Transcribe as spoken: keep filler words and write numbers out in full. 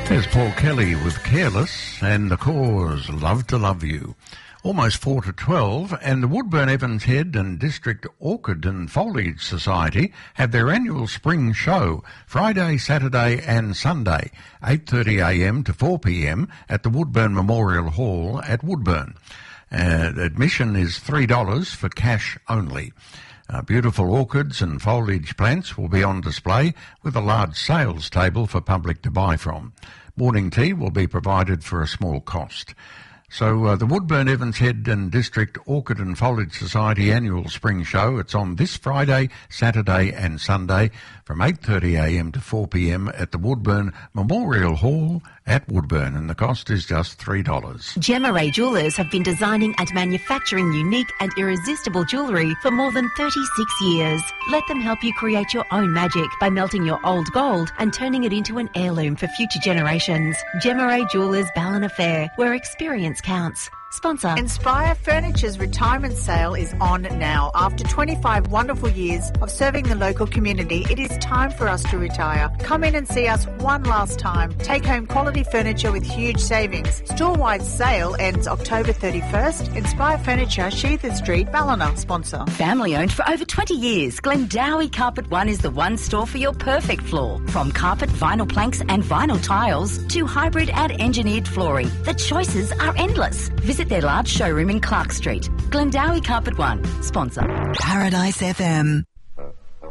There's Paul Kelly with Careless and the Cause, Love to Love You. Almost four to twelve, and the Woodburn Evans Head and District Orchid and Foliage Society have their annual spring show Friday, Saturday and Sunday, eight thirty a m to four p m at the Woodburn Memorial Hall at Woodburn. Uh, admission is three dollars for cash only. Uh, beautiful orchids and foliage plants will be on display with a large sales table for public to buy from. Morning tea will be provided for a small cost. So uh, the Woodburn Evans Head and District Orchid and Foliage Society annual spring show, it's on this Friday, Saturday and Sunday from eight thirty a m to four p m at the Woodburn Memorial Hall at Woodburn, and the cost is just three dollars. Gemma Ray Jewellers have been designing and manufacturing unique and irresistible jewellery for more than thirty-six years. Let them help you create your own magic by melting your old gold and turning it into an heirloom for future generations. Gemma Ray Jewellers Ballina Fair, where experience counts. Sponsor. Inspire Furniture's retirement sale is on now. After twenty-five wonderful years of serving the local community, it is time for us to retire. Come in and see us one last time. Take home quality furniture with huge savings. Store-wide sale ends October thirty-first. Inspire Furniture, Sheether Street, Ballina. Sponsor. Family owned for over twenty years, Glendowie Carpet One is the one store for your perfect floor. From carpet, vinyl planks and vinyl tiles to hybrid and engineered flooring, the choices are endless. Visit their large showroom in Clark Street. Glendowie Carpet One. Sponsor. Paradise F M.